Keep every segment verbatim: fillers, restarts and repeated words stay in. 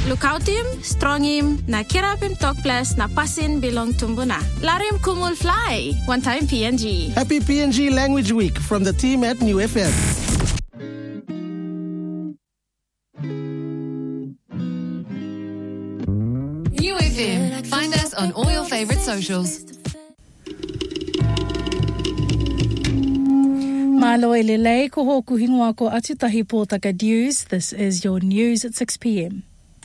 Lukautim, strongim, na kirapim tokples na pasin bilong tumbuna. Larim kumul fly, one time P N G. Happy P N G Language Week from the team at New F M. New F M. Find us on all your favorite socials. Malo e lelei ko hoku hingoa ko Atutahi Pōtaka News. This is your news at six p.m.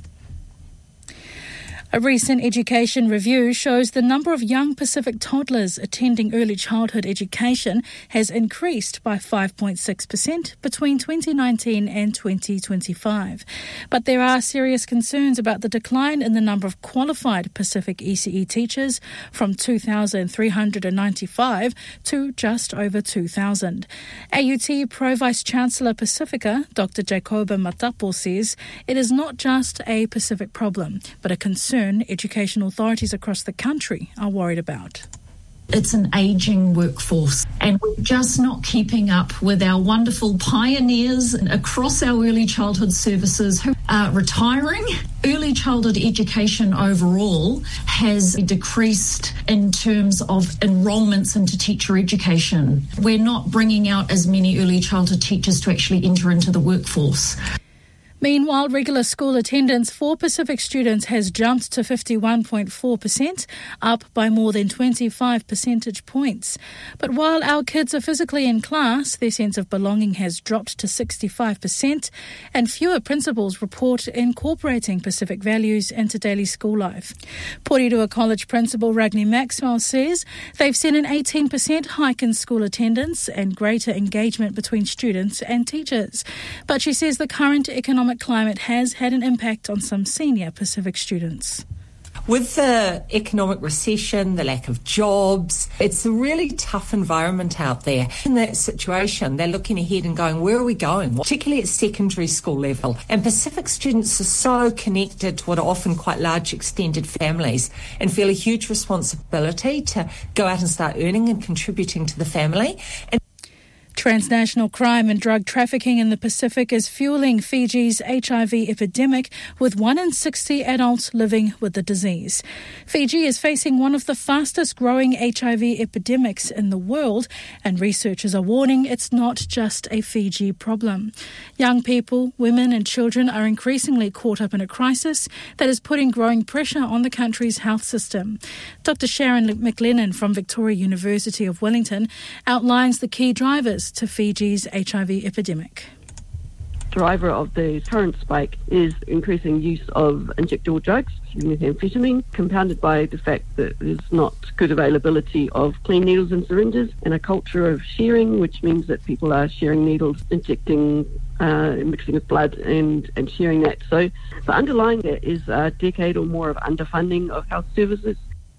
A recent education review shows the number of young Pacific toddlers attending early childhood education has increased by five point six percent between twenty nineteen and twenty twenty-five. But there are serious concerns about the decline in the number of qualified Pacific E C E teachers from two thousand three hundred ninety-five to just over two thousand. A U T Pro-Vice-Chancellor Pacifica, Doctor Jacoba Matapo, says it is not just a Pacific problem, but a concern education authorities across the country are worried about. It's an ageing workforce, and we're just not keeping up with our wonderful pioneers across our early childhood services who are retiring. Early childhood education overall has decreased in terms of enrolments into teacher education. We're not bringing out as many early childhood teachers to actually enter into the workforce. Meanwhile, regular school attendance for Pacific students has jumped to fifty-one point four percent, up by more than twenty-five percentage points. But while our kids are physically in class, their sense of belonging has dropped to sixty-five percent, and fewer principals report incorporating Pacific values into daily school life. Porirua College Principal Ragni Maxwell says they've seen an eighteen percent hike in school attendance and greater engagement between students and teachers. But she says the current economic climate has had an impact on some senior Pacific students. With the economic recession, the lack of jobs, it's a really tough environment out there. In that situation, they're looking ahead and going, where are we going? Particularly at secondary school level. And Pacific students are so connected to what are often quite large extended families and feel a huge responsibility to go out and start earning and contributing to the family. And Transnational crime and drug trafficking in the Pacific is fueling Fiji's H I V epidemic, with one in sixty adults living with the disease. Fiji is facing one of the fastest growing H I V epidemics in the world, and researchers are warning it's not just a Fiji problem. Young people, women and children are increasingly caught up in a crisis that is putting growing pressure on the country's health system. Doctor Sharon McLennan from Victoria University of Wellington outlines the key drivers to Fiji's H I V epidemic. Driver of the current spike is increasing use of injectable drugs, methamphetamine, compounded by the fact that there's not good availability of clean needles and syringes, and a culture of sharing, which means that people are sharing needles, injecting, uh, mixing with blood and, and sharing that. So the underlying that is a decade or more of underfunding of health services.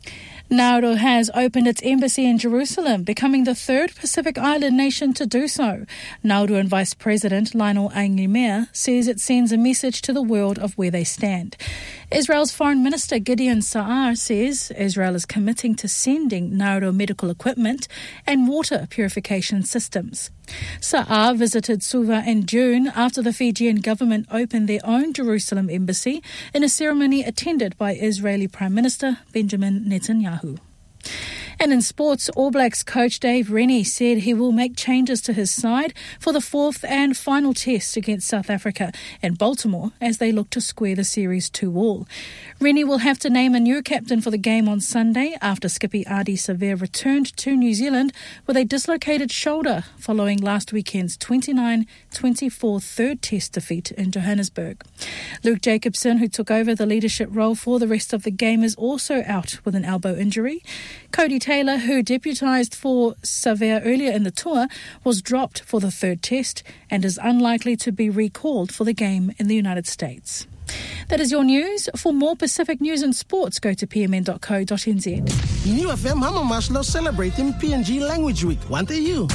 Nauru has opened its embassy in Jerusalem, becoming the third Pacific Island nation to do so. Nauruan Vice President Lionel Aingi-Mea says it sends a message to the world of where they stand. Israel's Foreign Minister Gideon Sa'ar says Israel is committing to sending Nauru medical equipment and water purification systems. Sa'ar visited Suva in June after the Fijian government opened their own Jerusalem embassy in a ceremony attended by Israeli Prime Minister Benjamin Netanyahu. And in sports, All Blacks coach Dave Rennie said he will make changes to his side for the fourth and final test against South Africa in Baltimore as they look to square the series two all. Rennie will have to name a new captain for the game on Sunday after skipper Ardie Savea returned to New Zealand with a dislocated shoulder following last weekend's twenty-nine twenty-four third test defeat in Johannesburg. Luke Jacobson, who took over the leadership role for the rest of the game, is also out with an elbow injury. Cody Taylor, who deputised for Savea earlier in the tour, was dropped for the third test and is unlikely to be recalled for the game in the United States. That is your news. For more Pacific news and sports, go to p m n dot co dot n z. New F M Hama Maslow celebrating P N G Language Week. Want you?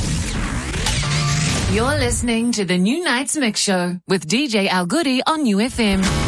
You're listening to the New Nights Mix Show with D J Al Goody on New F M.